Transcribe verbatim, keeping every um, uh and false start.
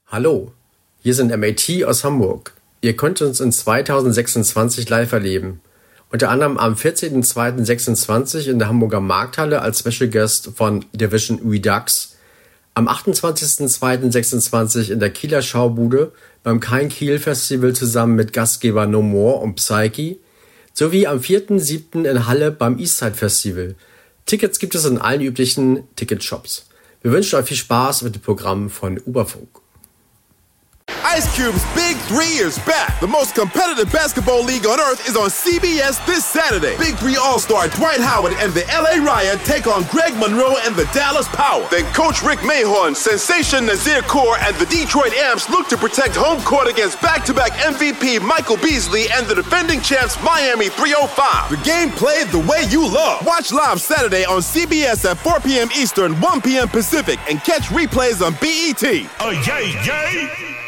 Hallo, hier sind M A T aus Hamburg. Ihr könnt uns in zweitausendsechsundzwanzig live erleben. Unter anderem am vierzehnten zweiten sechsundzwanzig in der Hamburger Markthalle als Special Guest von Division Redux. Am achtundzwanzigsten zweiten sechsundzwanzig in der Kieler Schaubude beim Kein Kiel Festival zusammen mit Gastgeber No More und Psyche. Sowie am vierten siebten in Halle beim Eastside Festival. Tickets gibt es in allen üblichen Ticketshops. Wir wünschen euch viel Spaß mit dem Programm von Uberfunk. Ice Cube's Big Three is back. The most competitive basketball league on earth is on C B S this Saturday. Big Three All-Star Dwight Howard and the L A Riot take on Greg Monroe and the Dallas Power. Then Coach Rick Mahorn, Sensation Nazir Kaur, and the Detroit Amps look to protect home court against back-to-back M V P Michael Beasley and the defending champs Miami three oh five. The game played the way you love. Watch live Saturday on C B S at four p.m. Eastern, one p.m. Pacific, and catch replays on B E T. Oh, yay, yay!